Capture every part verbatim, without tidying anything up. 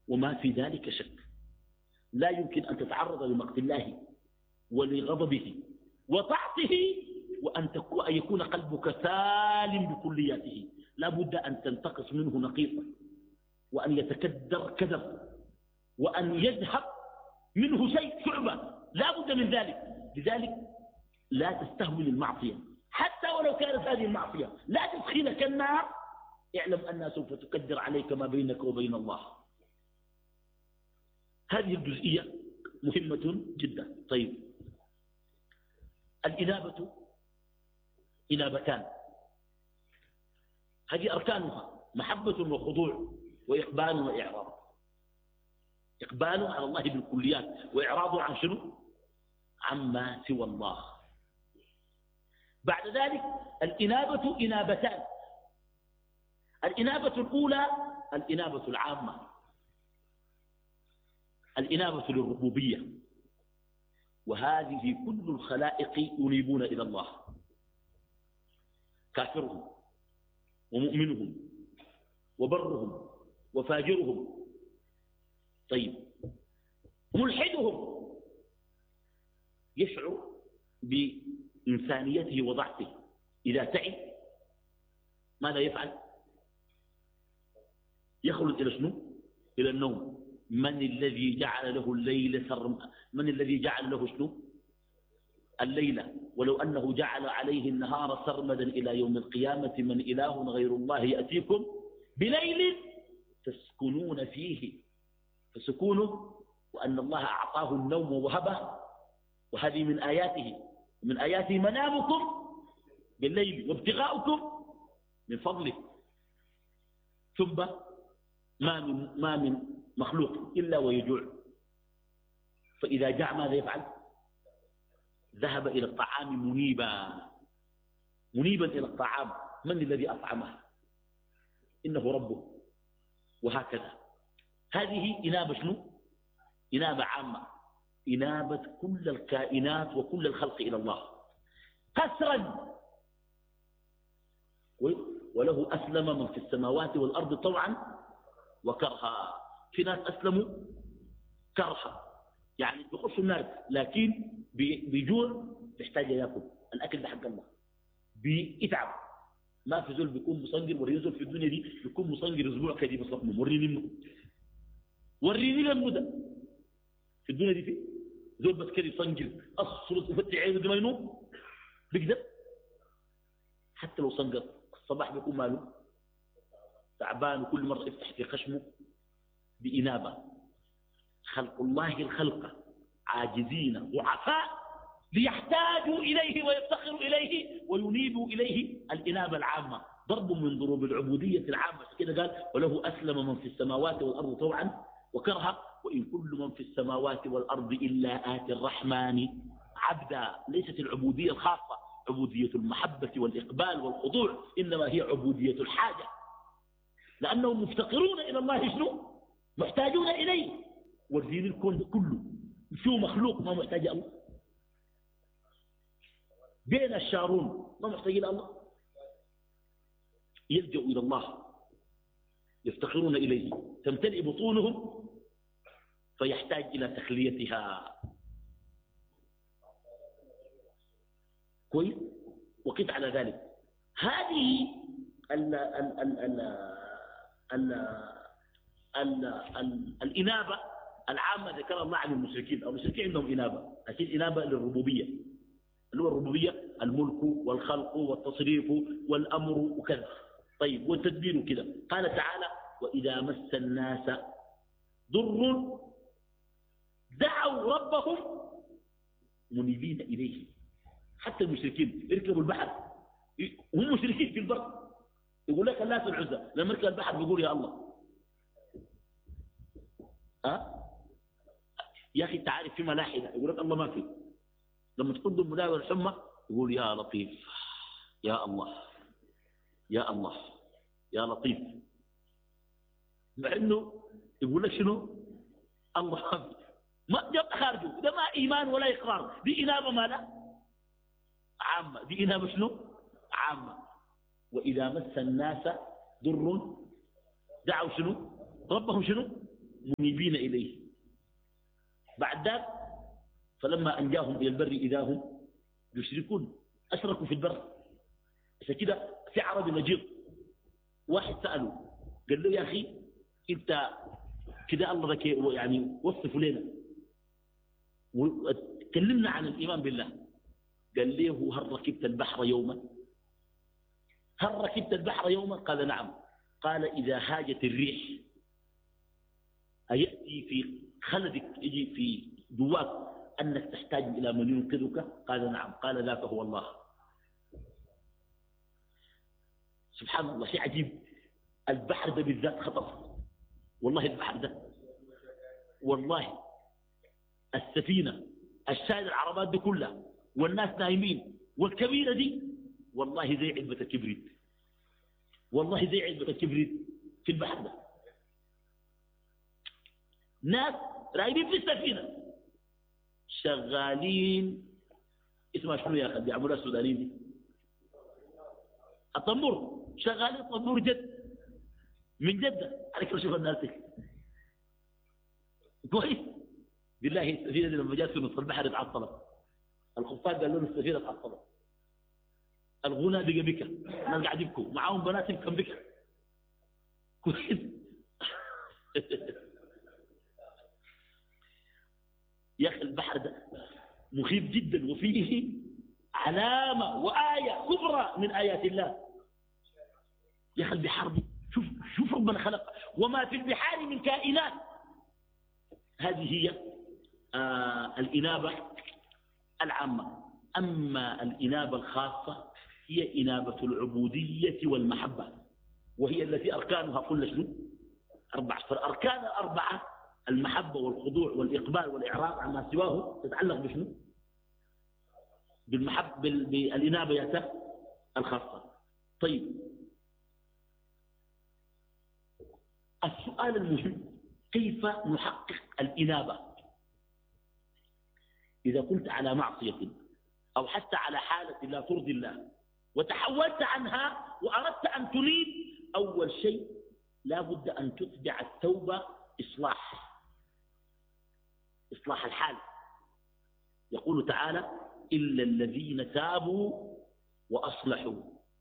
وما في ذلك شك. لا يمكن أن تتعرض لمقت الله ولغضبه وطاعته وأن يكون قلبك سالم بكلياته. لا بد أن تنتقص منه نقيصا، وأن يتكدر كدر، وأن يذهب منه شيء شعبة، لا بد من ذلك. لذلك لا تستهون المعصية حتى ولو كانت هذه المعصية لا تدخلك النار، اعلم أنها سوف تكدر عليك ما بينك وبين الله. هذه الجزئية مهمة جدا. طيب، الإنابة إنابتان، هذه أركانها محبة وخضوع وإقبال وإعراض. إقبال على الله بالكليات، وإعراض عن شنو؟ عما سوى الله. بعد ذلك الإنابة إنابتان. الإنابة الأولى الإنابة العامة، الإنابة للربوبية، وهذه كل الخلائق ينيبون إلى الله، كافرهم ومؤمنهم وبرهم وفاجرهم. طيب، ملحدهم يشعر بإنسانيته وضعفه، إذا تعب ماذا يفعل؟ يخلد إلى شنو؟ إلى النوم. من الذي جعل له الليل سرمدا؟ من الذي جعل له شنو؟ الليلة، ولو أنه جعل عليه النهار سرمدا إلى يوم القيامة من إله غير الله يأتيكم بليل تسكنون فيه. فسكونه وأن الله أعطاه النوم ووهبه، وهذه من آياته. من آياته منامكم بالليل وابتغاؤكم من فضله. ثم ما من, ما من مخلوق إلا ويجوع، فإذا جاع ماذا يفعل؟ ذهب إلى الطعام منيبا منيبا إلى الطعام. من الذي أطعمه؟ إنه ربه. وهكذا هذه إنابة شنو؟ إنابة عامة، إنابة كل الكائنات وكل الخلق إلى الله قسرا. وله أسلم من في السماوات والأرض طوعا وكرها. في ناس أسلموا كرها، يعني بيخشوا النار، لكن بيجوع، بيحتاج ياكل. الأكل ده حق الله، بيتعب. ما في زول بيكون مصنجر ورينزل في الدنيا دي بيكون مصنجر أسبوع كده بصفمه. وريني منه، وريني لما ده في الدنيا دي في زول بس كده يصنجر أصل وفتح عينه دي ما ينوم بيقدر. حتى لو صنجر الصباح بيكون ماله تعبان، وكل مرة يفتح في خشمه. بإنابة. خلق الله الخلق عاجزين ضعفاء ليحتاجوا إليه ويفتقروا إليه وينيبوا إليه. الإنابة العامة ضرب من ضروب العبودية العامة. كده قال وله أسلم من في السماوات والأرض طوعا وكرها وإن كل من في السماوات والأرض إلا آتي الرحمن عبدا. ليست العبودية الخاصة عبودية المحبة والإقبال والخضوع، إنما هي عبودية الحاجة، لأنهم مفتقرون إلى الله شنو؟ محتاجون إليه. والدين الكون كله شو مخلوق ما محتاج الله؟ بين الشارون ما محتاج إلى الله، يلجأوا إلى الله، يفتقرون إليه، تمتلئ بطونهم فيحتاج إلى تخليتها. كويس؟ وقف على ذلك. هذه ال ال ال ال ال ال ال الإنابة العامة ذكر الله عن المشركين. أو المشركين عندهم إنابة، أكيد إنابة للربوبية، اللي هو الربوبية الملك والخلق والتصريف والأمر وكذا. طيب، والتدبير كذا. قال تعالى وإذا مس الناس ضر دعوا ربهم منيبين إليه. حتى المشركين يركبوا البحر وهم مشركين في البر، يقول لك اللات والعزى، لما يركب البحر بيقول يا الله. أه؟ يا أخي تعرف في ملاحدة يقول لك الله ما في. لما تكون ضم مداوى الحمى يقول يا لطيف يا الله يا الله يا لطيف، مع انه يقول لك شنو الله ما جاب خارجه. ده ما ايمان ولا اقرار، دي انابه ما لا عامه، دي انابه شنو عامه. واذا مس الناس ضر دعوا شنو ربهم شنو منيبين إليه. بعد ذلك فلما أنجاهم إلى البر إذا هم يشركون، أشركوا في البر. عشان كده في عربي نجيب واحد سأله قال له يا أخي أنت كده الله ذكي يعني وصف لنا وتكلمنا عن الإيمان بالله. قال له هل ركبت البحر يوما؟ هل ركبت البحر يوما؟ قال نعم. قال إذا هاجت الريح أيأتي في خلدك يجي في جواك أنك تحتاج إلى من ينقذك؟ قال نعم. قال ذاك هو الله. سبحان الله، شيء عجيب. البحر ده بالذات خطر والله. البحر ده والله السفينة الشايل العربات دي كلها والناس نايمين والكبيرة دي والله زي علبة الكبريت، والله زي علبة الكبريت في البحر ده. ناس رايدين في السفينة شغالين اسمها شنو يا أخي بيعملوها السودانيين دي؟ الطنبور. شغالين طنبور جد من جدة. عليك شوف الناس دي كويس. بالله السفينة دي لما جات في نص البحر اتعطلت. الخفاف قال لهم السفينة اتعطلت. الغنى بقى بكى، الناس قاعد يبكوا معاهم بنات يبكوا بكى كويس. يا أخي البحر ده مخيف جدا وفيه علامة وآية كبرى من آيات الله. يا أخي البحار دي شوف شوف ربنا خلق وما في البحار من كائنات. هذه هي آه الإنابة العامة. أما الإنابة الخاصة هي إنابة العبودية والمحبة، وهي التي أركانها كل شنو؟ أربعة. فالأركان الأربعة المحبة والخضوع والإقبال والإعراض عما سواه تتعلق بشنو؟ بالمحب بالإنابة يا الخاصة. طيب السؤال المهم كيف نحقق الإنابة؟ إذا كنت على معصية أو حتى على حالة لا ترضي الله وتحولت عنها وأردت أن تنيب، أول شيء لا بد أن تتبع التوبة إصلاح إصلاح الحال. يقول تعالى إلا الذين تابوا وأصلحوا.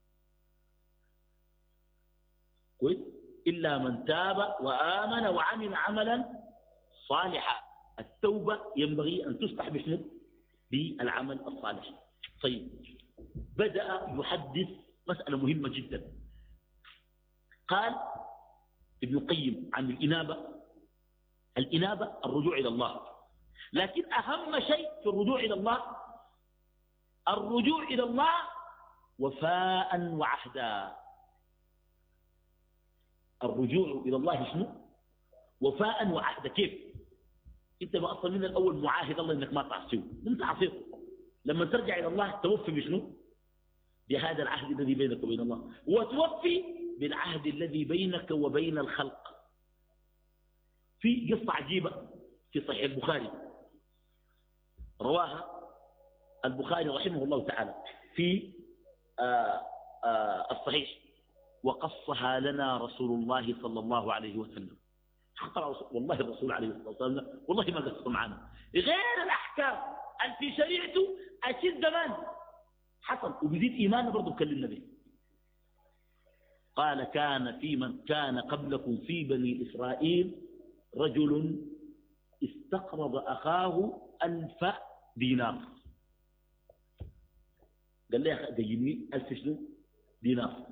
كويس. إلا من تاب وآمن وعمل عملا صالحا. التوبة ينبغي أن تصلح بشنو؟ بالعمل الصالح. طيب بدأ يحدث مسألة مهمة جدا. قال ابن القيم عن الإنابة: الإنابة الرجوع إلى الله، لكن أهم شيء في الرجوع إلى الله الرجوع إلى الله وفاء وعهدا. الرجوع إلى الله شنو؟ وفاء وعهدا. كيف؟ انت ما اصلا من الاول معاهد الله انك ما تعصيه، انت عصيته. لما ترجع الى الله توفي بشنو؟ بهذا العهد الذي بينك وبين الله، وتوفي بالعهد الذي بينك وبين الخلق. في قصة عجيبة في صحيح البخاري رواها البخاري رحمه الله تعالى في آآ آآ الصحيح، وقصها لنا رسول الله صلى الله عليه وسلم. والله الرسول عليه الصلاة والسلام والله ما قصوا معنا غير الأحكام اللي في شريعته أشد زمان حصل وبيزيد إيمانه برضو بكلمنا به. قال كان في من كان قبلكم في بني إسرائيل رجل استقرض أخاه ألف دينار. قال لي يا أخي ديني ألف شنو دينار.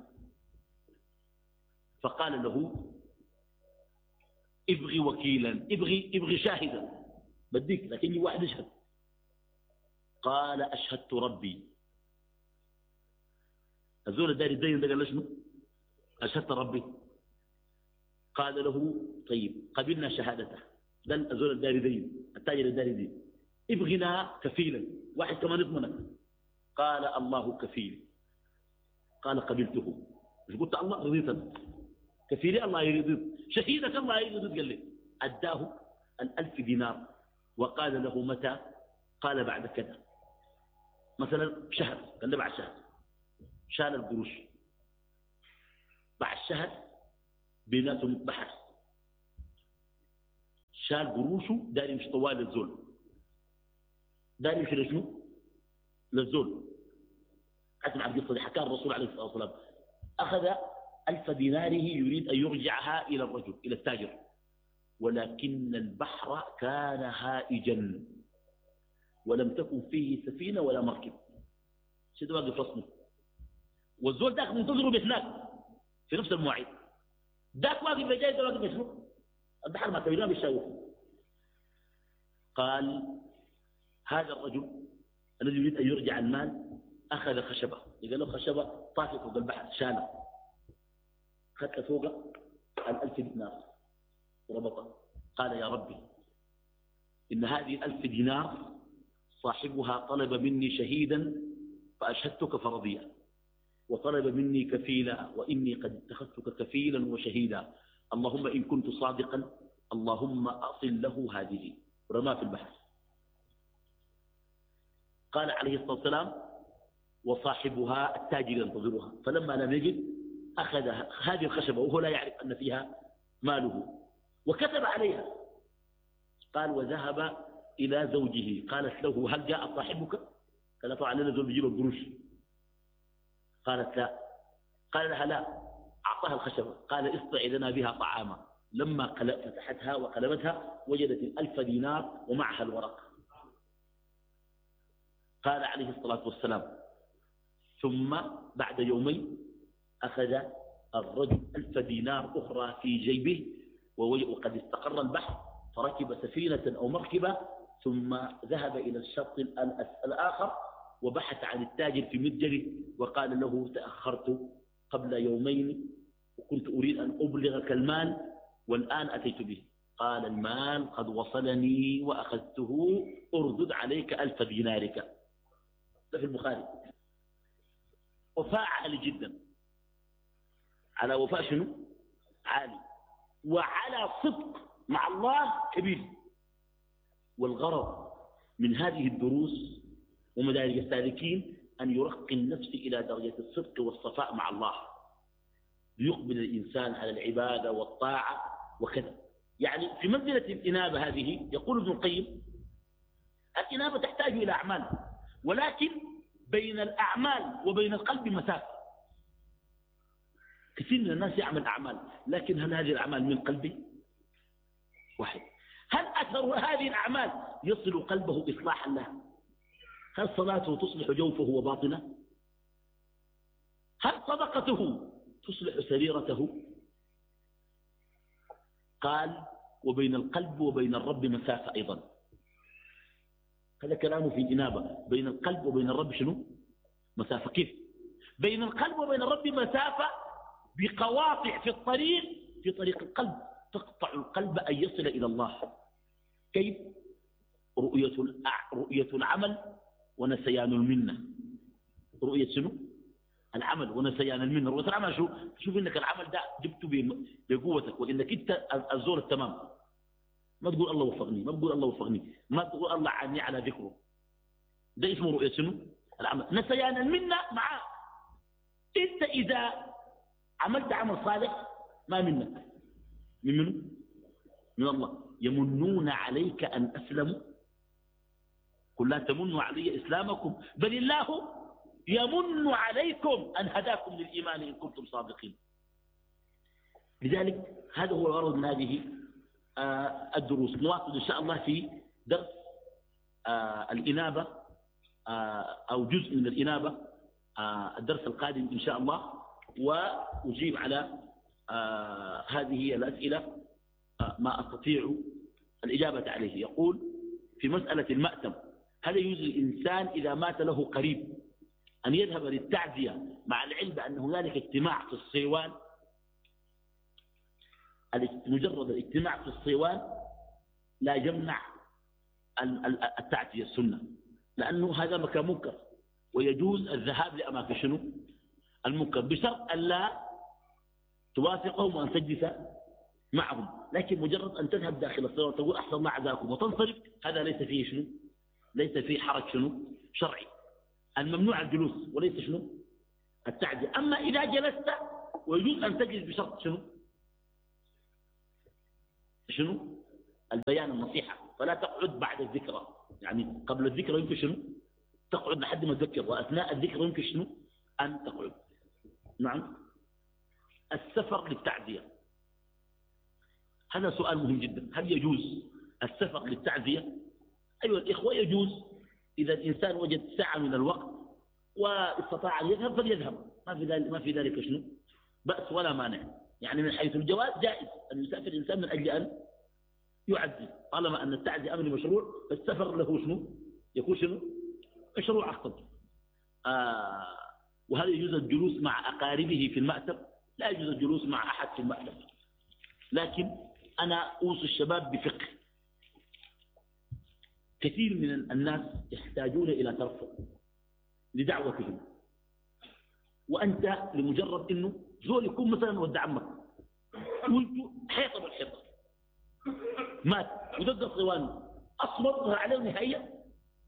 فقال له ابغي وكيلا، ابغي ابغي شاهدا بديك لكن واحد يشهد. قال أشهدت ربي. الزول الداري الدين ده قال له شنو؟ أشهدت ربي. قال له طيب قبلنا شهادته. ده الزول الداري دين التاجر الداري دين. ابغنا كفيلا واحد كمان يضمنك. قال الله كفيل. قال قبلته. مش قلت الله رضيت كفيلي الله يريد شهيدك الله يريد. قال لي أداه الألف دينار وقال له متى؟ قال بعد كذا مثلا شهر. قال له بعد شهر. شال القروش. بعد شهر بيناتهم بحث شال قروشه دار يمشي طوال الزول، دار يمشي لشنو؟ للزول. اسمع القصه دي، حكى الرسول عليه الصلاه والسلام اخذ ألف ديناره يريد ان يرجعها الى الرجل الى التاجر، ولكن البحر كان هائجا ولم تكن فيه سفينه ولا مركب، شد واقف رسمه، والزول داك منتظره بهناك في نفس المواعيد، داك واقف جاي ده واقف شنو؟ البحر ما تبيناه بالشاوف. قال هذا الرجل الذي يريد ان يرجع المال اخذ خشبه، قال له خشبه طافت فوق البحر شانه، خدت فوق الألف دينار وربطه، قال يا ربي إن هذه الألف دينار صاحبها طلب مني شهيدا فأشهدتك فرضيا، وطلب مني كفيلا وإني قد اتخذتك كفيلا وشهيدا، اللهم إن كنت صادقا اللهم أصل له هذه، رمى في البحر. قال عليه الصلاة والسلام وصاحبها التاجر ينتظرها، فلما لم يجد أخذ هذه الخشبة وهو لا يعرف أن فيها ماله وكتب عليها. قال وذهب إلى زوجه، قالت له هل جاء صاحبك؟ قال طبعا لنا زول بيجيب القروش. قالت لا. قال لها لا. أعطاها الخشبة، قال اصطعي لنا بها طعاما. لما فتحتها وقلبتها وجدت الألف دينار ومعها الورق. قال عليه الصلاة والسلام ثم بعد يومين أخذ الرجل ألف دينار أخرى في جيبه وقد استقر البحر، فركب سفينة أو مركبة ثم ذهب إلى الشط الآخر وبحث عن التاجر في متجره وقال له تأخرت قبل يومين وكنت أريد أن أبلغك المال والآن أتيت به. قال المال قد وصلني وأخذته، أردد عليك ألف دينارك. ده في البخاري. وفاء عالي جدا، على وفاء شنو؟ عالي، وعلى صدق مع الله كبير. والغرض من هذه الدروس ومدارج السالكين أن يرقي النفس إلى درجة الصدق والصفاء مع الله، ليقبل الإنسان على العبادة والطاعة وكذا. يعني في منزلة الإنابة هذه يقول ابن القيم الإنابة تحتاج إلى أعمال، ولكن بين الأعمال وبين القلب مسافة. كثير من الناس يعمل أعمال، لكن هل هذه الأعمال من قلبي؟ واحد. هل أثر هذه الأعمال يصل قلبه إصلاحا له؟ هل صلاته تصلح جوفه وباطنه؟ هل صدقته تصلح سريرته؟ قال وبين القلب وبين الرب مسافة أيضا. هذا كلامه في الإنابة، بين القلب وبين الرب شنو؟ مسافة. كيف؟ بين القلب وبين الرب مسافة بقواطع في الطريق، في طريق القلب تقطع القلب أن يصل إلى الله. كيف؟ رؤية رؤية العمل ونسيان المنة. رؤية شنو؟ العمل ونسيان المنة. رؤية العمل شو؟ شوف إنك العمل ده جبته بقوتك، وإنك أنت الزور التمام. ما تقول الله وفقني، ما تقول الله وفقني، ما تقول الله عني على ذكره. ده اسمه رؤية شنو؟ العمل. نسيان المنة معاه. أنت إذا عملت عمل صالح ما منك، من منه؟ من الله. يمنون عليك أن أسلموا قل لا تمنوا علي إسلامكم بل الله يمن عليكم أن هداكم للإيمان إن كنتم صادقين. لذلك هذا هو الغرض من هذه آه الدروس. نواصل إن شاء الله في درس آه الإنابة آه أو جزء من الإنابة آه الدرس القادم إن شاء الله، وأجيب على آه هذه الأسئلة آه ما أستطيع الإجابة عليه. يقول في مسألة المأتم، هل يجوز للإنسان إذا مات له قريب أن يذهب للتعزية مع العلم بأن هنالك اجتماع في الصيوان؟ مجرد الاجتماع في الصيوان لا يمنع التعزية السنة، لأنه هذا مكان منكر ويجوز الذهاب لأماكن شنو؟ المنكر، بشرط أن لا توافقهم وأن تجلس معهم. لكن مجرد أن تذهب داخل الصيوان وتقول أحسن ما عزاكم وتنصرف، هذا ليس فيه شنو؟ ليس فيه حرج شنو؟ شرعي. الممنوع الجلوس وليس شنو؟ التعزية. أما إذا جلست ويجوز أن تجلس بشرط شنو؟ شنو؟ البيان النصيحة، فلا تقعد بعد الذكرى، يعني قبل الذكرى يمكن شنو تقعد لحد ما تذكر، وأثناء الذكرى يمكن شنو أن تقعد. نعم. السفر للتعزية، هذا سؤال مهم جدا. هل يجوز السفر للتعزية؟ أيها الإخوة يجوز إذا الإنسان وجد ساعة من الوقت واستطاع أن يذهب فليذهب، ما في ذلك ما في ذلك شنو بأس ولا مانع. يعني من حيث الجواز جائز أن يسافر الإنسان من أجل أن يعزي، طالما أن التعزية أمر مشروع فالسفر له شنو يكون شنو مشروع أخطر. آه وهل يجوز الجلوس مع أقاربه في المأتم؟ لا يجوز الجلوس مع أحد في المأتم، لكن أنا أوصي الشباب بفقه. كثير من الناس يحتاجون إلى ترفع لدعوتهم، وأنت لمجرد أنه زول يكون مثلا ود عمك وانتوا حيطة بالحيطة مات ودق صوانه أصمتها عليه نهائيا،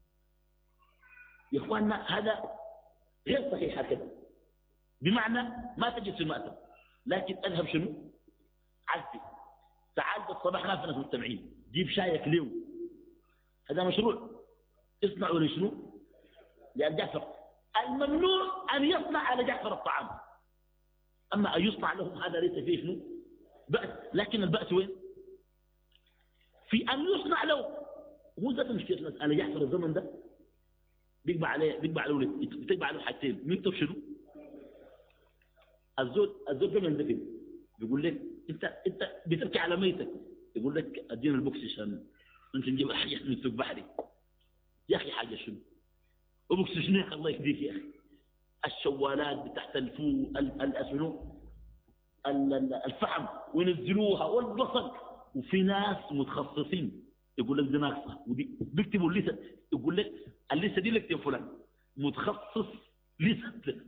يا إخواننا هذا غير صحيح هكذا. بمعنى ما تجد في المأتم، لكن أذهب شنو عزي، تعال بالصباح ما في ناس مجتمعين، جيب شايك ليه، هذا مشروع. اصنعوا لشنو لجعفر. الممنوع أن يصنع على جعفر الطعام، أما أن يصنع لهم هذا ليس فيه شنو بأس. لكن البأس وين؟ في أن يصنع له. هو ذات مشكلة الناس على جعفر الزمن ده بيقبع عليه بيقبع عليه بتقبع عليه حاجتين، مكتب شنو الزول الزول كمان ذكي بيقول لك انت انت بتبكي على ميتك، يقول لك ادينا البوكس عشان انت نجيب حاجه من سوق بحري. يا اخي حاجه شنو وبوكس شنو يا اخي الله يهديك يا اخي. الشوالات بتاعت الفو الاسنو الفحم وينزلوها والبصل، وفي ناس متخصصين يقول لك دي ناقصه ودي بيكتبوا الليسته، يقول لك الليسته دي لك فلان متخصص ليسته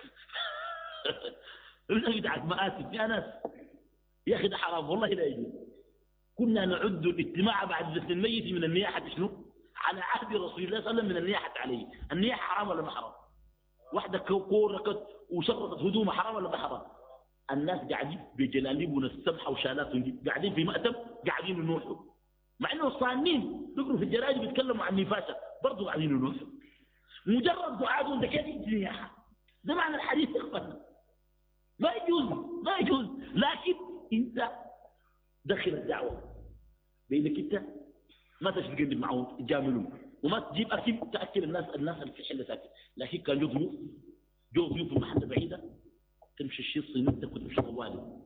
بتاعت مآسف يا ناس. يا اخي ده حرام والله لا يجوز. كنا نعد الاجتماع بعد دفن الميت من النياحه شنو على عهد رسول الله صلى الله عليه وسلم من النياحه عليه. النياحه حرام ولا ما حرام؟ واحده كوركت وشرطت هدومها حرام ولا ما حرام؟ الناس قاعدين بجلاليبنا السمحه وشالاتهم قاعدين في مأتم قاعدين ينوحوا، مع انه صانين بيقروا في الجرايد بيتكلموا عن نفاسه برضه قاعدين ينوحوا. مجرد دعاء ده كده نياحه، ده معنى الحديث يا اخوانا. ما يجوز ما يجوز. لكن انت دخل الدعوه بانك انت ما تشتغل تقدم معهم تجاملهم، وما تجيب اكل تاكل الناس الناس اللي في حله ساكن. لكن كان جو ضيوف جو ضيوف في محله بعيده تمشي الشيء صينيتك وتمشي طوالي.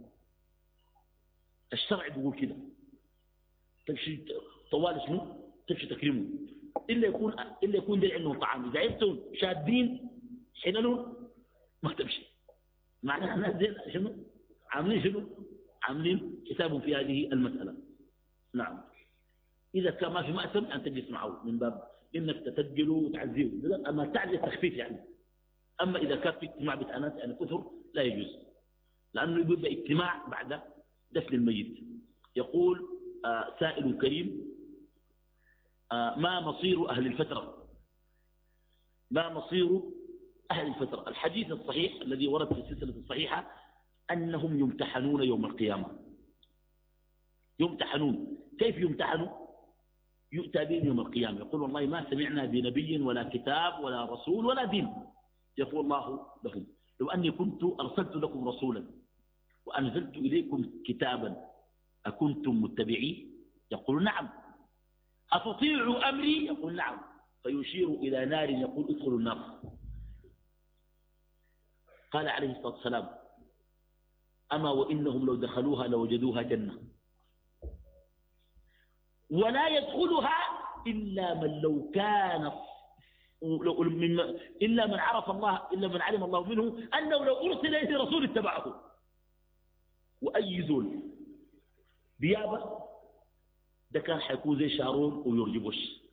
الشرع بيقول كده تمشي طوالي شنو تمشي تكرمه، الا يكون الا يكون دي عندهم طعام. اذا عرفتهم شادين حللون ما تمشي. معناها الناس دي شنو عاملين شنو عاملين حسابهم في هذه المساله. نعم. اذا كان ما في مأثم ان تجلس معه من باب انك تتسجله وتعزيه، اما تعزيه تخفيف يعني. اما اذا كان في اجتماع بتانات يعني كثر لا يجوز، لانه يبقى اجتماع بعد دفن الميت. يقول آه سائل كريم آه ما مصير اهل الفتره ما مصير أهل الفترة؟ الحديث الصحيح الذي ورد في السلسلة الصحيحة أنهم يمتحنون يوم القيامة. يمتحنون. كيف يمتحنوا؟ يؤتى بهم يوم القيامة يقول والله ما سمعنا بنبي ولا كتاب ولا رسول ولا دين. يقول الله لهم لو أني كنت أرسلت لكم رسولا وأنزلت إليكم كتابا أكنتم متبعيه؟ يقول نعم. أتطيعوا أمري؟ يقول نعم. فيشير إلى نار يقول ادخلوا النار. قال عليه الصلاة والسلام أما وإنهم لو دخلوها لوجدوها جنة ولا يدخلها إلا من لو كان إلا من عرف الله إلا من علم الله منه أنه لو أرسل إليه رسول اتبعه. وأي زول بيابة ده كان حيكون زي شارون ويرجبوش.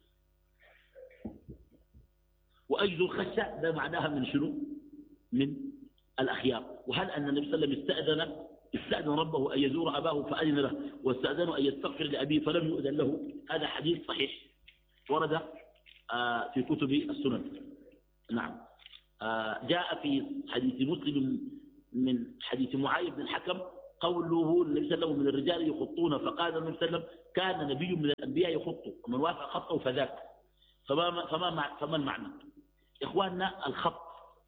وأي زول خشة ده معناها من شنو من الأخيار. وهل أن النبي صلى الله عليه وسلم استأذن استأذن ربه أن يزور أباه فأذن له، واستأذنه أن يستغفر لأبيه فلم يؤذن له. هذا حديث صحيح ورد آه في كتب السنن. نعم. آه جاء في حديث مسلم من حديث معاذ بن الحكم قوله النبي صلى الله عليه وسلم من الرجال يخطون، فقال النبي صلى الله عليه وسلم كان نبي من الأنبياء يخطه ومن وافق خطه فذاك. فما, فما, فما المعنى؟ إخواننا الخط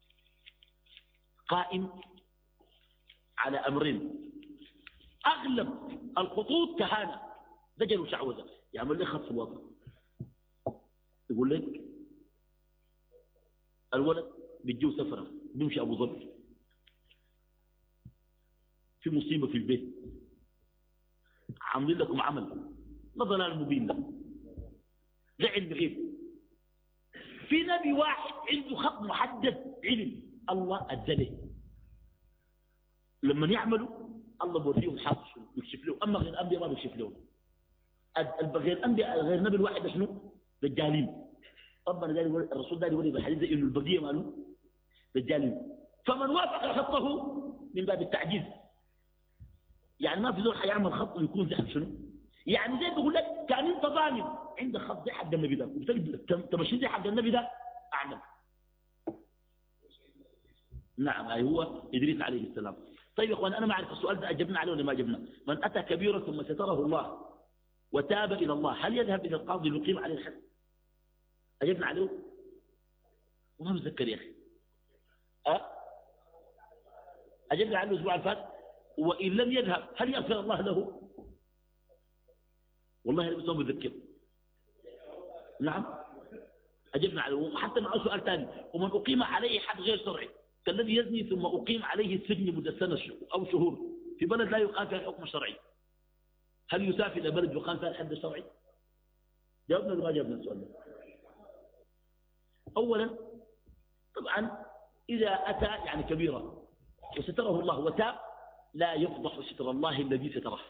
قائم على أمرين. أغلب الخطوط كهانة دجل وشعوذة، يعمل لك خط في الوضع، يقول لك الولد بيجيه سفرة بيمشي أبو ظبي، في مصيبة في البيت، عاملين لكم عمل لا ضلال مبين له، ده علم غيب. في نبي واحد عنده خط محدد علم الله أدله، لما يعملوا الله بوريه الحق يكشف له. أما غير الأنبياء ما بيكشف له. غير الأنبياء غير النبي الواحد شنو؟ دجالين. ربنا قال الرسول قال يقول بالحديث إنه البقية ماله دجالين. فمن وافق خطه من باب التعجيز، يعني ما في زول حيعمل خط ويكون زي شنو؟ يعني زي بقول لك كان انت ظالم عندك خط زي حق النبي ده وتمشي زي حق النبي ده اعمل. نعم هاي هو إدريس عليه السلام. طيب يا اخوان انا ما اعرف السؤال ده اجبنا عليه ولا ما اجبنا. من اتى كبيرا ثم ستره الله وتاب الى الله هل يذهب الى القاضي ليقيم عليه الحد؟ اجبنا عليه وما متذكر يا اخي. أه؟ اجبنا عليه الاسبوع الفات. وان لم يذهب هل يغفر الله له؟ والله انا ما متذكر. نعم اجبنا عليه. وحتى معه سؤال ثاني، ومن اقيم عليه حد غير شرعي كالذي يزني ثم أقيم عليه السجن مدة سنة أو شهور في بلد لا يقام فيها الحكم الشرعي، هل يسافر إلى بلد يقام فيها الحد الشرعي؟ جاوبنا ولا ما جاوبنا السؤال ده؟ أولا طبعا إذا أتى يعني كبيرة وستره الله وتاب لا يفضح ستر الله الذي ستره،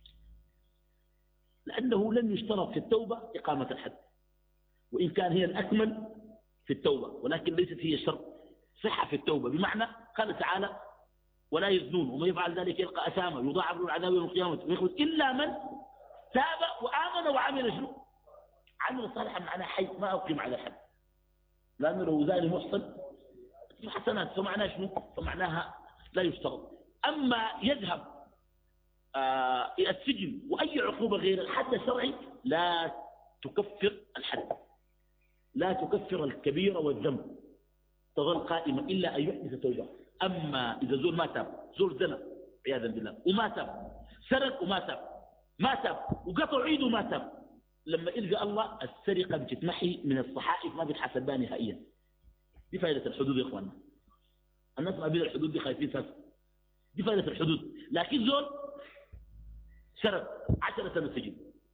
لأنه لم يشترط في التوبة إقامة الحد، وإن كان هي الأكمل في التوبة ولكن ليست هي الشرط صحة في التوبة. بمعنى قال تعالى ولا يزنون ومن يفعل ذلك يلقى أثاما يضاعف له العذاب يوم القيامة ويخرج إلا من تاب وآمن وعمل شنو؟ عمل صالحا معناه حي ما أقيم على حد، لأنه لو زاني محصن في حسنات فمعناه شنو؟ فمعناها لا يشترط. أما يذهب آه إلى السجن وأي عقوبة غير الحد الشرعي لا تكفر الحد، لا تكفر الكبيرة والذنب، تظل قائمة إلا أن يحدث توبة. أما إذا زول ما تاب، زول زنا عياذا بالله وما تاب، سرق وما تاب، ما تاب وقطع عيد وما تاب، لما إلقى الله السرقة بتتمحي من الصحائف ما بتحسب بها نهائيا. دي فائدة الحدود يا إخواننا. الناس ما بين الحدود دي خايفين ساسا، دي فائدة الحدود. لكن زول سرق عشر سنة سجن،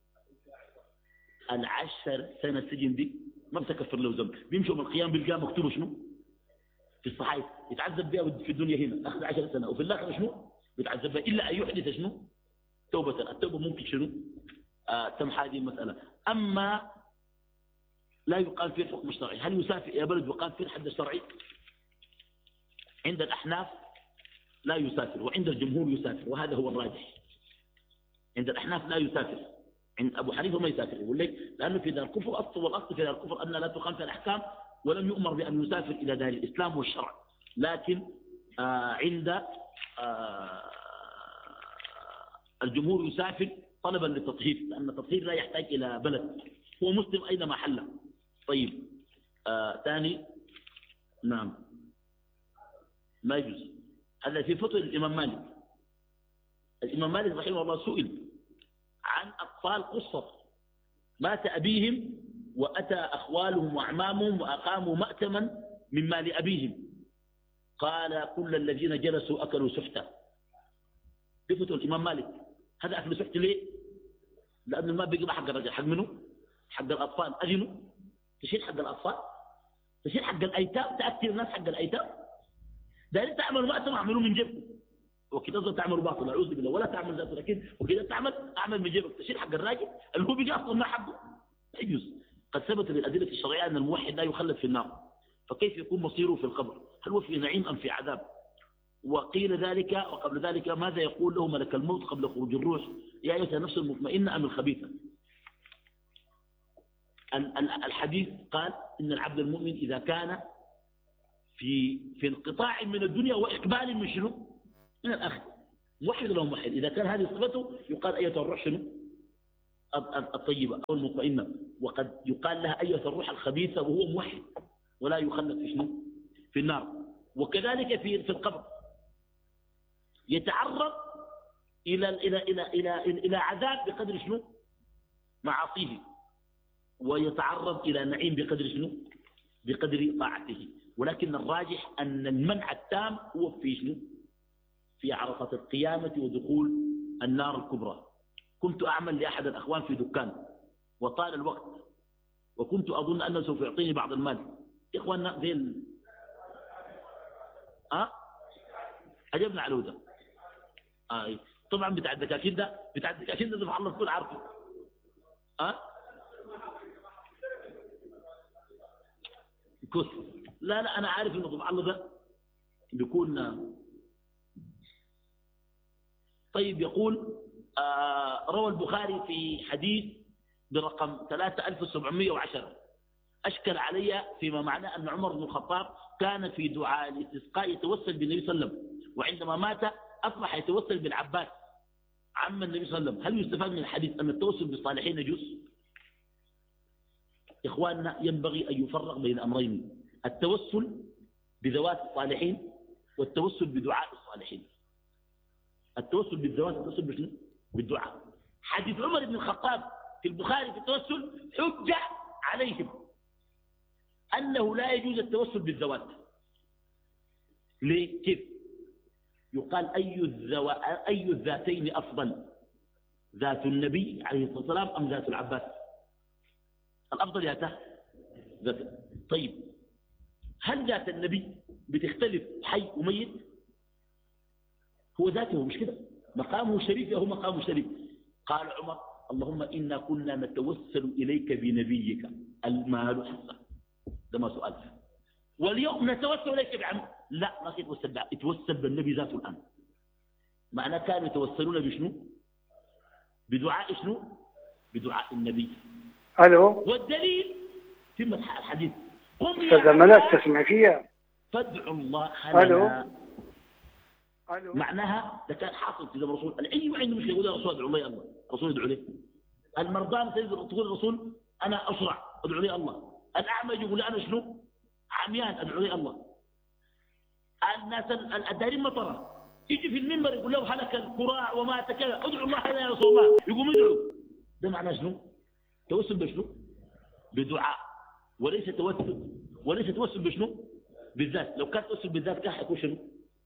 العشر سنة سجن دي ما بتكفر له ذنب، بيمشوا من القيام بالقيام مكتوب شنو في الصحائف يتعذب بها في الدنيا هنا أخذ عشر سنة وفي الآخرة شنو بيتعذب بها إلا أن يحدث شنو توبة. التوبة ممكن شنو آه تمحى هذه المسألة. أما لا يقال فيه الحكم الشرعي، هل يسافر إلى بلد وقال فيه الحد الشرعي؟ عند الأحناف لا يسافر وعند الجمهور يسافر، وهذا هو الراجح. عند الأحناف لا يسافر، عند أبو حنيفة ما يسافر، يقول لك لأنه في دار الكفر أصل، والأصل في دار الكفر أن لا تقام فيها الأحكام ولم يؤمر بأن يسافر إلى دار الإسلام والشرع. لكن آه عند آه الجمهور يسافر طلبا للتطهير، لأن التطهير لا يحتاج إلى بلد، هو مسلم أينما حل. طيب آه ثاني نعم ما يجوز. هذا في فتوى الإمام مالك. الإمام مالك رحمه الله سئل عن أطفال قصر مات أبيهم وأتى أخوالهم وأعمامهم وأقاموا مأتما من مال أبيهم، قال كل الذين جلسوا أكلوا سحتا. بفتوى الإمام مالك هذا أكل سحت ليه؟ لأنه ما بيجي حق الرجل، حق منه؟ حق الأطفال. أجنوا تشيل حق الأطفال، تشيل حق الأيتام، تأكل الناس حق الأيتام. ده أنت تعمل مأتم أعملوا من جيبكم، وكذا تعمل باطل أعوذ بالله، ولا تعمل ذات، لكن وكذا تعمل أعمل من جيبك، تشيل حق الراجل اللي هو بيجي أصلا ما حقه لا يجوز. قد ثبت بالأدلة الشرعية أن الموحد لا يخلد في النار، فكيف يكون مصيره في القبر؟ هل هو في نعيم أم في عذاب؟ وقيل ذلك وقبل ذلك ماذا يقول له ملك الموت قبل خروج الروح؟ يا أيها النفس المطمئنة أم الخبيثة؟ الحديث قال إن العبد المؤمن إذا كان في في انقطاع من الدنيا وإقبال من شنو؟ من الآخرة. موحد ولا موحد؟ إذا كان هذه صفته يقال أيها الروح شنو؟ الطيبة أو المطمئنة، وقد يقال لها أيها الروح الخبيثة وهو موحد ولا يخلد في شنو؟ في النار. وكذلك في في القبر يتعرض إلى إلى إلى إلى إلى عذاب بقدر شنو؟ معاصيه، ويتعرض إلى نعيم بقدر شنو؟ بقدر طاعته. ولكن الراجح أن المنع التام هو في شنو؟ في عرفة القيامة ودخول النار الكبرى. كنت أعمل لأحد الأخوان في دكان وطال الوقت، وكنت أظن أنه سوف يعطيني بعض المال. إخواننا زي ال... أه؟ عجبنا على ده. آه. طبعا بتاع الدكاكين ده بتاع الدكاكين ده سبحان الله تكون عارفه. أه؟ كوس. لا لا أنا عارف إنه سبحان الله ده بيكون. طيب يقول آه روى البخاري في حديث برقم ثلاثة آلاف وسبعمائة وعشرة أشكل علي فيما معناه أن عمر بن الخطاب كان في دعاء الاستسقاء يتوسل بالنبي صلى الله عليه وسلم، وعندما مات أصبح يتوسل بالعباس عم النبي صلى الله عليه وسلم. هل يستفاد من الحديث أن التوسل بالصالحين يجوز؟ إخواننا ينبغي أن يفرق بين أمرين: التوسل بذوات الصالحين والتوسل بدعاء الصالحين. التوسل بالذوات التوسل بشنو؟ بالدعاء. حديث عمر بن الخطاب في البخاري في التوسل حجة عليهم أنه لا يجوز التوسل بالذوات. ليه؟ كيف؟ يقال أي, الذو... أي الذاتين أفضل، ذات النبي عليه الصلاة والسلام أم ذات العباس؟ الأفضل ياته ذات. طيب هل ذات النبي بتختلف حي وميت؟ هو ذاته مش كده، مقامه شريف هو مقامه شريف. قال عمر اللهم إنا كنا نتوسل إليك بنبيك المال حسن. ده ما سؤال. واليوم نتوسل إليك بعمل. لا ما يتوسل بعمل، يتوسل بالنبي ذاته الآن. معناه كانوا يتوسلون بشنو؟ بدعاء شنو؟ بدعاء النبي. الو. والدليل في الحديث قم يا استاذ منال تسمع فيها؟ فادعوا الله لنا. الو. الو. معناها ده كان حاصل في الرسول. العلم ما عنده مشكله يقول يا رسول ادعو لي الله، الرسول يدعو لي. المرضى تقول الرسول انا اسرع ادعو لي الله. الاعمى يقول انا شنو؟ عميان ادعو لي الله. الناس الدارين مطره يجي في المنبر يقول له هلك الكراع ومات كذا ادعو الله لنا يا رسول الله، يقوم يدعو. ده معناه شنو؟ توسل بشنو؟ بدعاء، وليس توسل وليس توسل بشنو؟ بالذات. لو كان توسل بالذات كان حيكون شنو؟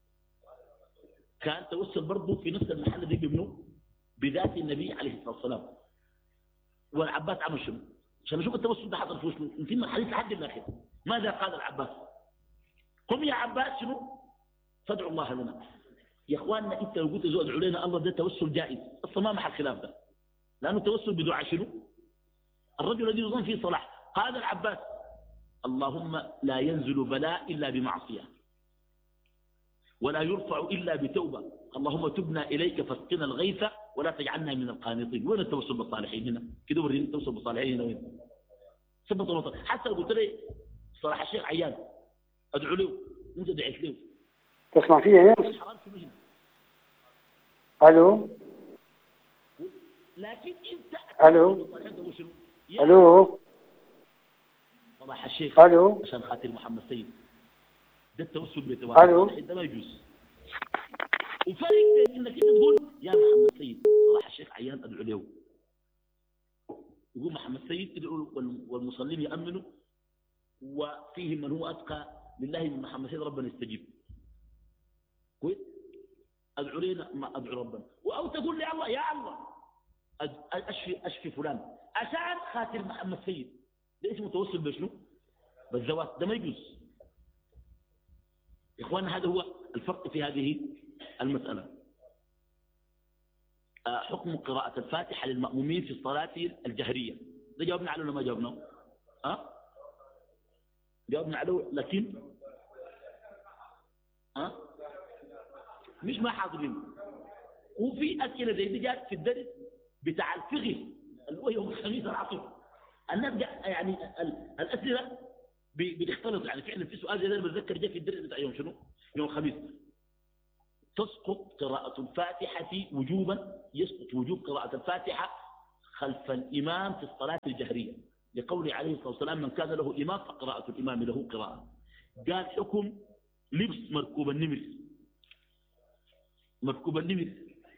كان توسل برضه في نفس المحل دي بمنو؟ بذات النبي عليه الصلاه والسلام. والعباس عمل شنو؟ عشان نشوف التوسل ده حصل فيه شنو؟ يمكن الحديث لحد الاخر. ماذا قال العباس؟ قم يا عباس شنو؟ فادعوا الله لنا. يا اخواننا انت لو قلت ادعوا لنا الله ده توسل جائز، اصلا ما محل خلاف ده، لانه التوسل بدعاء شنو؟ الرجل الذي يظن فيه صلاح. قال العباس اللهم لا ينزل بلاء الا بمعصيه ولا يرفع الا بتوبه، اللهم تبنا اليك فاسقنا الغيث ولا تجعلنا من القانطين. وين التوسل بالصالحين هنا؟ كده وريني التوسل بالصالحين هنا وين؟ سبط الله. حتى لو قلت لي صلاح الشيخ عيان ادعو له وانت دعيت له تسمع فيها يا حرام شنو هنا؟ الو. لكن انت الو. الو. صلاح الشيخ الو عشان خاطر محمد سيد ده التوسل بالتوسل ده ما يجوز. وفرق بين انك انت تقول يا محمد سيد صلاح الشيخ عيان ادعو له، يقول محمد سيد ادعو والمصلين يامنوا وفيهم من هو اتقى لله من محمد سيد ربنا يستجيب. كويس؟ ادعو لنا ما ادعو ربنا. او تقول لي الله يا الله اشفي اشفي فلان عشان خاطر محمد سيد، ده اسمه توسل بشنو؟ بالذوات. ده ما يجوز. يا اخوانا هذا هو الفرق في هذه المسألة. حكم قراءة الفاتحة للمأمومين في الصلاة الجهرية، ده جاوبنا عليه ولا ما جاوبنا؟ ها؟ جاوبنا عليه لكن ها؟ مش ما حاضرين. وفي أسئلة زي دي جات في الدرس بتاع الفقه اللي هو يوم الخميس العصر. الناس يعني الأسئلة بتختلط. يعني فعلا في سؤال زي ده بتذكر جاء في الدرس بتاع يوم شنو؟ يوم الخميس. تسقط قراءة الفاتحة وجوبا، يسقط وجوب قراءة الفاتحة خلف الإمام في الصلاة الجهرية، لقول عليه الصلاة والسلام من كان له إمام فقراءة الإمام له قراءة. قال حكم لبس مركوب النمر. مركوب النمر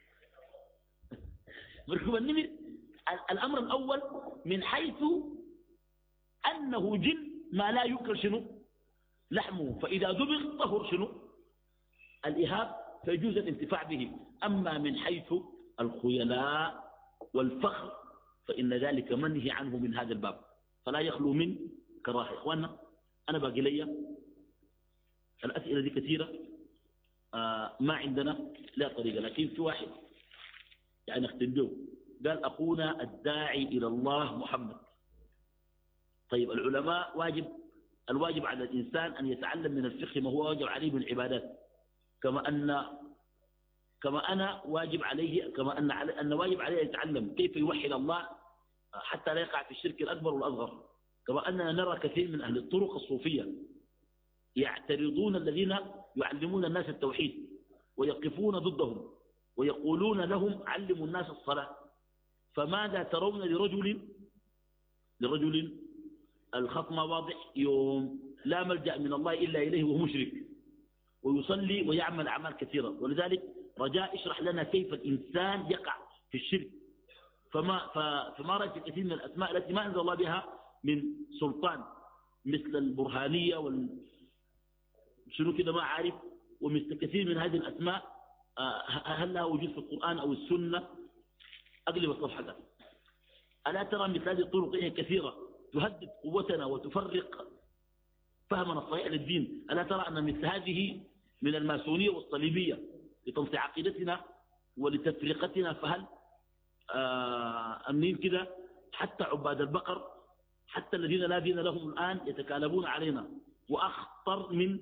مركوب النمر الأمر الأول من حيث أنه جن ما لا يؤكل شنو لحمه، فإذا ذبح طهر شنو الإهاب فيجوز الانتفاع به. أما من حيث الخيلاء والفخر فإن ذلك منهي عنه من هذا الباب، فلا يخلو من كراهه. إخوانا أنا باقي لي الأسئلة دي كثيرة، آه ما عندنا لا طريقة، لكن في واحد يعني اختم به. قال أخونا الداعي إلى الله محمد. طيب العلماء واجب الواجب على الإنسان أن يتعلم من الفقه ما هو واجب عليه من العبادات، كما أن كما أنا واجب عليه كما أن علي أن واجب عليه يتعلم كيف يوحد الله حتى لا يقع في الشرك الأكبر والأصغر. كما أننا نرى كثير من أهل الطرق الصوفية يعترضون الذين يعلمون الناس التوحيد ويقفون ضدهم ويقولون لهم علموا الناس الصلاة. فماذا ترون لرجل لرجل الخط ما واضح يوم لا ملجأ من الله إلا إليه وهو مشرك ويصلي ويعمل أعمال كثيرة؟ ولذلك رجاء اشرح لنا كيف الإنسان يقع في الشرك. فما, فما رأيت كثير من الأسماء التي ما أنزل الله بها من سلطان مثل البرهانية وال شنو كده ما عارف، ومثل كثير من هذه الأسماء هل لها وجود في القرآن أو السنة؟ أقلب الصفحة ده. ألا ترى مثل هذه الطرق هي كثيرة تهدد قوتنا وتفرق فهمنا الصحيح للدين؟ ألا ترى أن مثل هذه من الماسونية والصليبية لتنصيع عقيدتنا ولتفرقتنا؟ فهل آه أمنين كده حتى عباد البقر، حتى الذين لا دين لهم الآن يتكالبون علينا، وأخطر من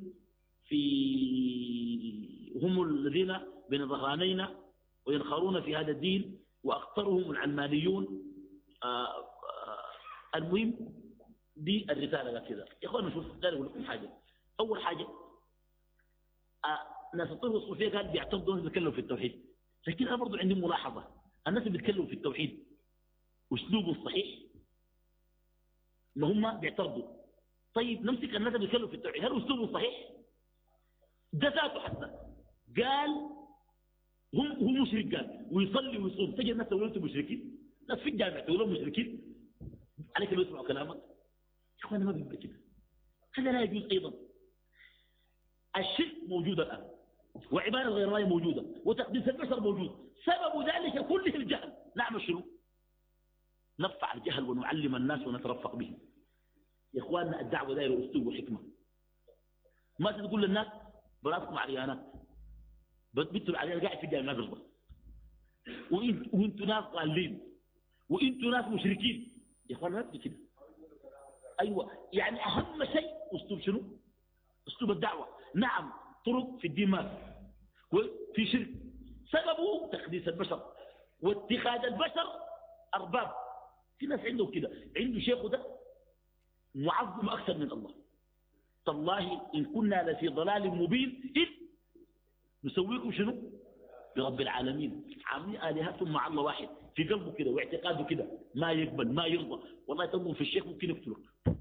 في هم الذين بين ظهرانينا وينخرون في هذا الدين، وأخطرهم العلمانيون. آه آه المهم دي الرسالة كذا يا أخوانا. نشوف داري أقول لكم حاجة. أول حاجة آه ناس الطرق الصوفية قال بيعتقدوا أنهم بيتكلموا في التوحيد، لكن أنا برضو عندي ملاحظة. الناس اللي بيتكلموا في التوحيد أسلوبهم صحيح ما هم بيعترضوا. طيب نمسك الناس اللي بيتكلموا في التوحيد، هل أسلوبهم صحيح؟ ده ذاته حتى قال هم هم مشرك، قال ويصلي ويصوم. تجي الناس تقول انتم مشركين، ناس في الجامع تقول لهم مشركين، عليك لو يسمعوا كلامك يا اخوانا ما بيبقى كده. هذا لا يجوز. ايضا الشرك موجود الان، وعباده غير الله موجوده، وتقديس البشر موجود. سبب ذلك كله الجهل. نعمل شنو؟ نرفع الجهل ونعلم الناس ونترفق بهم. يا اخواننا الدعوه دايره اسلوب وحكمه. ما تقول للناس براسكم عريانات، بتبتوا العريان قاعد في الجامع ما بيرضى، وانتوا ناس ضالين، وانتوا ناس مشركين. يا اخوان ما كده. ايوه يعني اهم شيء اسلوب شنو؟ اسلوب الدعوه. نعم طرق في الدين ما وفي شرك سببه تقديس البشر واتخاذ البشر ارباب. في ناس عنده كده، عنده شيخه ده معظم اكثر من الله. تالله ان كنا لفي ضلال مبين إذ نسويكم شنو؟ برب العالمين. عاملين آلهتهم مع الله واحد في قلبه كده واعتقاده كده ما يقبل ما يرضى. والله تنظر في الشيخ ممكن يقتلك.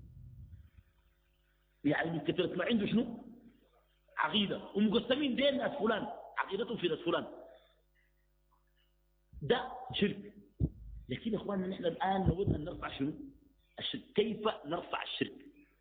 يعني من كثرة ما عنده شنو؟ عقيدة، ومقسمين دين ناس فلان عقيدتهم في ناس فلان. ده شرك. لكن يا اخواننا نحن الآن نود أن نرفع شنو؟ الشرك. كيف نرفع الشرك؟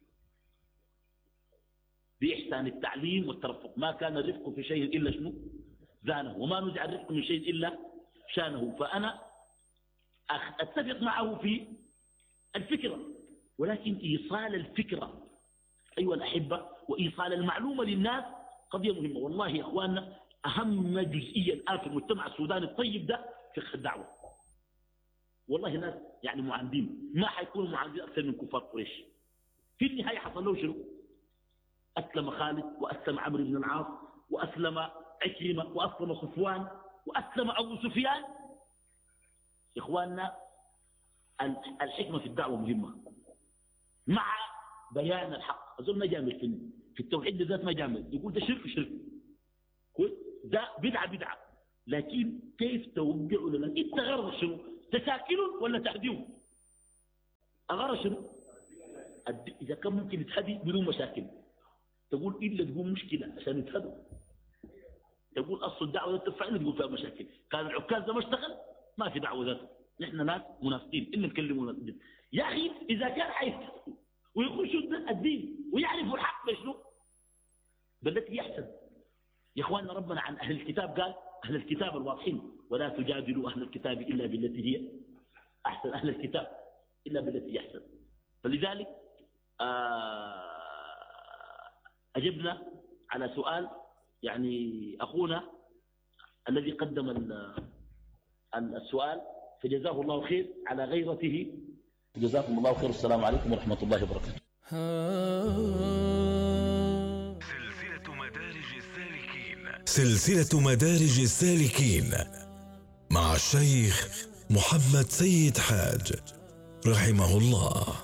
بإحسان التعليم والترفق. ما كان الرفق في شيء إلا شنو؟ زانه، وما نزع الرفق من شيء إلا شانه. فأنا أتفق معه في الفكرة، ولكن إيصال الفكرة أيها الأحبة وإيصال المعلومة للناس قضية مهمة. والله يا أخواننا أهم جزئية الآن في المجتمع السوداني الطيب ده فقه الدعوة. والله الناس يعني معاندين، ما حيكونوا معاندين أكثر من كفار قريش. في النهاية حصل له شنو؟ أسلم خالد، وأسلم عمرو بن العاص، وأسلم عكرمة، وأسلم صفوان، وأسلم أبو سفيان. يا إخواننا الحكمة في الدعوة مهمة مع بيان الحق. أظن ما جامل في, في التوحيد بالذات ما جامل، يقول ده شرك شرك، ده بدعة بدعة، لكن كيف توقعوا لنا؟ انت غرض شنو؟ تساكنهم ولا تهديهم؟ أغرى شنو؟ إذا كان ممكن يتهدي بدون مشاكل تقول إلا تقول مشكلة عشان يتهدوا. تقول أصل الدعوة ذات تفعل تقول فيها مشاكل. كان العكاز ده ما اشتغل ما في دعوة ذاته. نحن ناس منافقين إلا نكلموا الناس. يا أخي إذا كان حيتهدوا ويخشوا الدين ويعرفوا الحق شنو بالتي يحسن. يا إخواننا ربنا عن أهل الكتاب قال أهل الكتاب الواضحين ولا تجادلوا أهل الكتاب إلا بالتي هي أحسن. أهل الكتاب إلا بالتي يحسن. فلذلك أجبنا على سؤال يعني أخونا الذي قدم السؤال فجزاه الله خير على غيرته. جزاكم الله خير. السلام عليكم ورحمة الله وبركاته. سلسلة مدارج السالكين سلسلة مدارج السالكين مع الشيخ محمد سيد حاج رحمه الله.